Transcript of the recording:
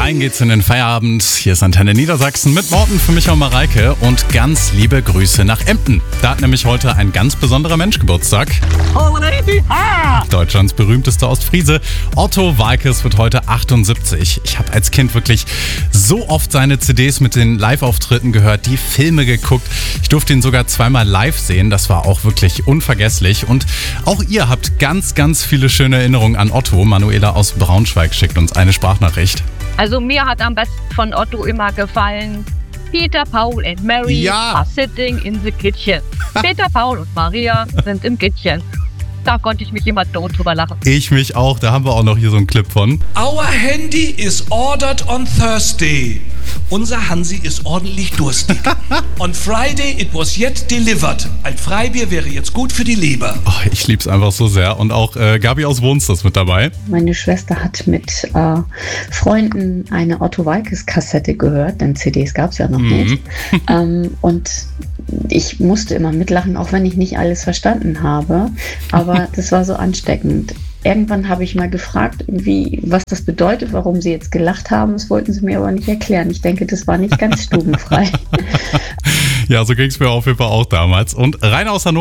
Rein geht's in den Feierabend. Hier ist Antenne Niedersachsen mit Morten für Micha und Mareike und ganz liebe Grüße nach Emden. Da hat nämlich heute ein ganz besonderer Mensch Geburtstag. Deutschlands berühmtester Ostfriese. Otto Waalkes wird heute 78. Ich habe als Kind wirklich so oft seine CDs mit den Live-Auftritten gehört, die Filme geguckt. Ich durfte ihn sogar zweimal live sehen. Das war auch wirklich unvergesslich. Und auch ihr habt ganz, ganz viele schöne Erinnerungen an Otto. Manuela aus Braunschweig schickt uns eine Sprachnachricht. Also mir hat am besten von Otto immer gefallen, Peter, Paul and Mary are sitting in the kitchen. Peter, Paul und Maria sind im Kitchen. Da konnte ich mich immer tot drüber lachen. Ich mich auch, da haben wir auch noch hier so einen Clip von. Our Handy is ordered on Thursday. Unser Hansi ist ordentlich durstig. On Friday it was yet delivered. Ein Freibier wäre jetzt gut für die Leber. Oh, ich lieb's einfach so sehr. Und auch Gabi aus Wohns ist mit dabei. Meine Schwester hat mit Freunden eine Otto Waalkes Kassette gehört, denn CDs gab's ja noch nicht. Und ich musste immer mitlachen, auch wenn ich nicht alles verstanden habe. Aber das war so ansteckend. Irgendwann habe ich mal gefragt, was das bedeutet, warum sie jetzt gelacht haben. Das wollten sie mir aber nicht erklären. Ich denke, das war nicht ganz stubenfrei. Ja, so ging's mir auf jeden Fall auch damals. Und rein aus Hannover